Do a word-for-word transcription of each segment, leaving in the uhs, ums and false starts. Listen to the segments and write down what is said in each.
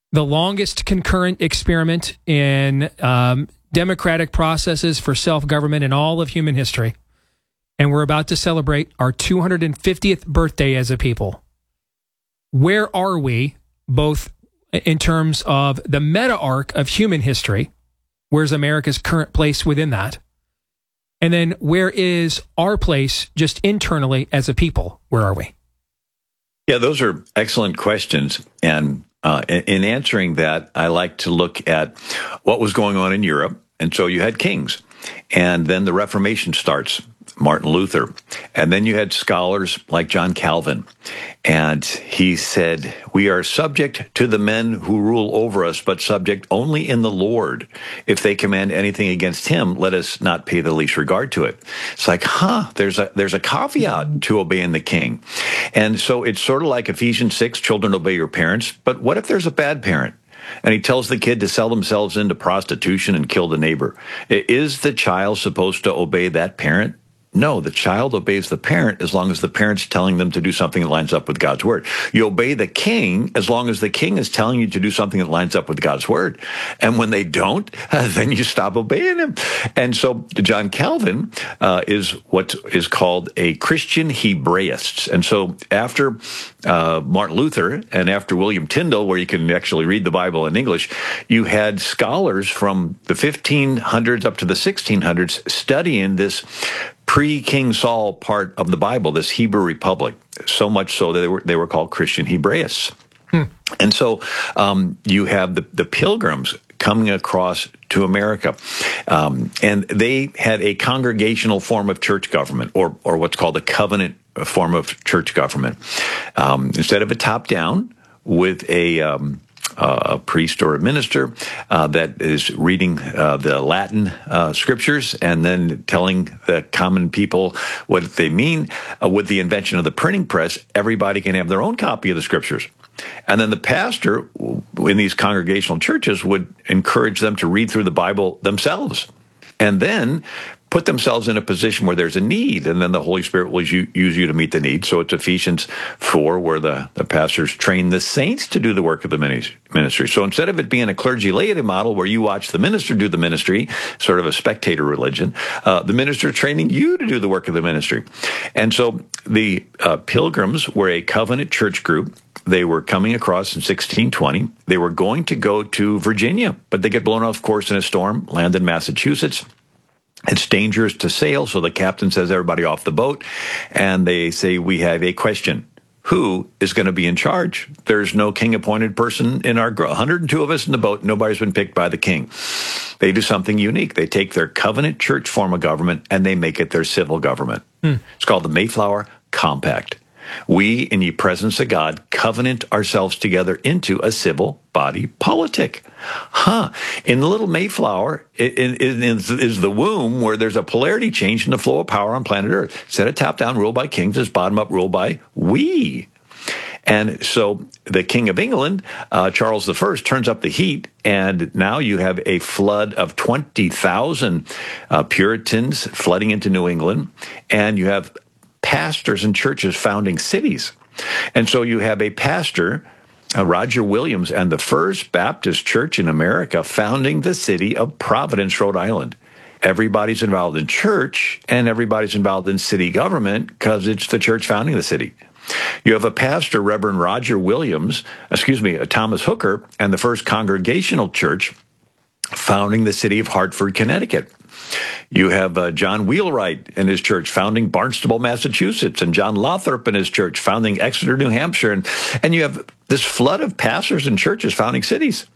the longest concurrent experiment in um, democratic processes for self-government in all of human history. And we're about to celebrate our two hundred fiftieth birthday as a people. Where are we, both in terms of the meta-arc of human history? Where's America's current place within that? And then where is our place just internally as a people? Where are we? Yeah, those are excellent questions. And uh, in, in answering that, I like to look at what was going on in Europe. And so you had kings. And then the Reformation starts, Martin Luther. And then you had scholars like John Calvin. And he said, we are subject to the men who rule over us, but subject only in the Lord. If they command anything against him, let us not pay the least regard to it. It's like, huh, there's a there's a caveat to obeying the king. And so it's sort of like Ephesians six, children obey your parents. But what if there's a bad parent? And he tells the kid to sell themselves into prostitution and kill the neighbor. Is the child supposed to obey that parent? No, the child obeys the parent as long as the parent's telling them to do something that lines up with God's word. You obey the king as long as the king is telling you to do something that lines up with God's word. And when they don't, then you stop obeying him. And so John Calvin uh, is what is called a Christian Hebraist. And so after uh, Martin Luther and after William Tyndale, where you can actually read the Bible in English, you had scholars from the fifteen hundreds up to the sixteen hundreds studying this pre-King Saul part of the Bible, this Hebrew Republic, so much so that they were they were called Christian Hebraists. Hmm. And so um, you have the, the Pilgrims coming across to America, um, and they had a congregational form of church government, or or what's called a covenant form of church government. Um, instead of a top-down with a um, Uh, a priest or a minister uh, that is reading uh, the Latin uh, scriptures and then telling the common people what they mean. Uh, with the invention of the printing press, everybody can have their own copy of the scriptures. And then the pastor in these congregational churches would encourage them to read through the Bible themselves and then put themselves in a position where there's a need, and then the Holy Spirit will use you to meet the need. So it's Ephesians four, where the, the pastors train the saints to do the work of the ministry. So instead of it being a clergy laity model where you watch the minister do the ministry, sort of a spectator religion, uh, the minister is training you to do the work of the ministry. And so the uh, Pilgrims were a covenant church group. They were coming across in sixteen twenty. They were going to go to Virginia, but they get blown off course in a storm, land in Massachusetts. It's dangerous to sail, so the captain says everybody off the boat, and they say, we have a question. Who is going to be in charge? There's no king-appointed person in our one hundred two of us in the boat. Nobody's been picked by the king. They do something unique. They take their covenant church form of government, and they make it their civil government. Hmm. It's called the Mayflower Compact. We, in the presence of God, covenant ourselves together into a civil body politic. Huh. In the little Mayflower it, it, it is, is the womb where there's a polarity change in the flow of power on planet Earth. Instead of top-down rule by kings, it's bottom-up rule by we. And so the King of England, uh, Charles the First, turns up the heat, and now you have a flood of twenty thousand uh, Puritans flooding into New England, and you have pastors and churches founding cities. And so you have a pastor, uh, Roger Williams, and the First Baptist Church in America founding the city of Providence, Rhode Island. Everybody's involved in church, and everybody's involved in city government because it's the church founding the city. You have a pastor, Reverend Roger Williams, excuse me, Thomas Hooker, and the First Congregational Church founding the city of Hartford, Connecticut. You have uh, John Wheelwright and his church founding Barnstable, Massachusetts, and John Lothrop and his church founding Exeter, New Hampshire. And, and you have this flood of pastors and churches founding cities.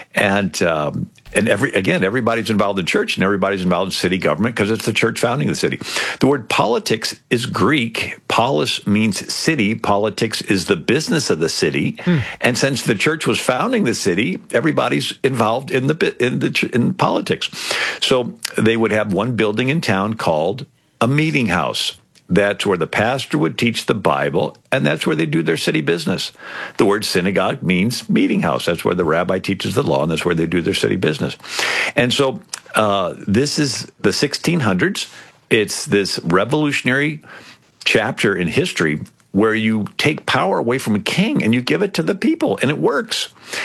And um, and every again, everybody's involved in church and everybody's involved in city government because it's the church founding the city. The word politics is Greek. Polis means city. Politics is the business of the city. Hmm. And since the church was founding the city, everybody's involved in the in the in politics. So they would have one building in town called a meeting house. That's where the pastor would teach the Bible, and that's where they do their city business. The word synagogue means meeting house. That's where the rabbi teaches the law, and that's where they do their city business. And so uh, this is the sixteen hundreds. It's this revolutionary chapter in history where you take power away from a king and you give it to the people, and it works.